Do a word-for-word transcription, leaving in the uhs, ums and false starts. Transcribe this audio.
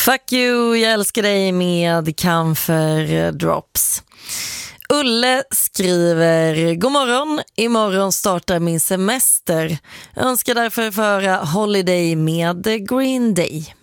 Fuck you, jag älskar dig med Camphor Drops. Ulle skriver: God morgon, imorgon startar min semester. Jag önskar därför föra Holiday med Green Day.